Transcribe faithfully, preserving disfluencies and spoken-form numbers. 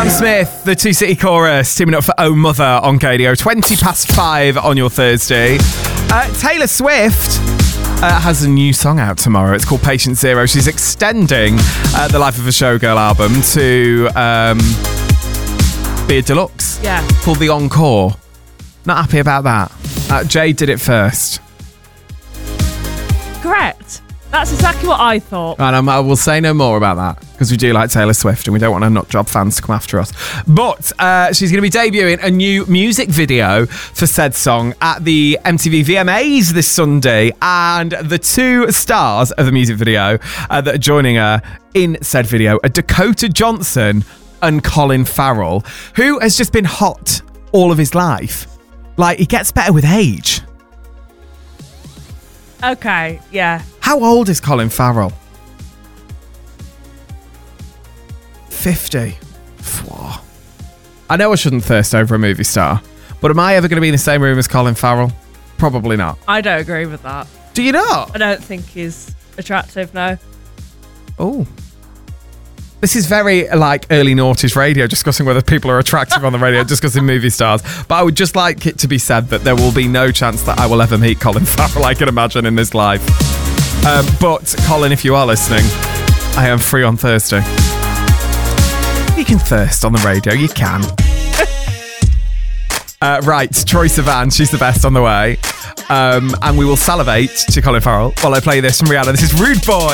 Sam Smith, the Two City Chorus, teaming up for Oh Mother on K D O. twenty past five on your Thursday. Uh, Taylor Swift uh, has a new song out tomorrow. It's called Patient Zero. She's extending uh, the Life of a Showgirl album to um, be a deluxe. Yeah. Called The Encore. Not happy about that. Uh, Jay did it first. Correct. That's exactly what I thought. And um, I will say no more about that because we do like Taylor Swift and we don't want our nut job fans to come after us. But uh, she's going to be debuting a new music video for said song at the M T V V M As this Sunday. And the two stars of the music video uh, that are joining her in said video are Dakota Johnson and Colin Farrell, who has just been hot all of his life. Like, he gets better with age. Okay, yeah. How old is Colin Farrell? fifty. Whoa. I know I shouldn't thirst over a movie star, but am I ever going to be in the same room as Colin Farrell? Probably not. I don't agree with that. Do you not? I don't think he's attractive, no. Oh. This is very like early noughties radio, discussing whether people are attractive on the radio, discussing movie stars. But I would just like it to be said that there will be no chance that I will ever meet Colin Farrell, I can imagine, in this life. Um, but Colin, if you are listening, I am free on Thursday. You can thirst on the radio, you can. uh, right, Troye Sivan, she's the best on the way. Um, and we will salivate to Colin Farrell while I play this from Rihanna. This is Rude Boy.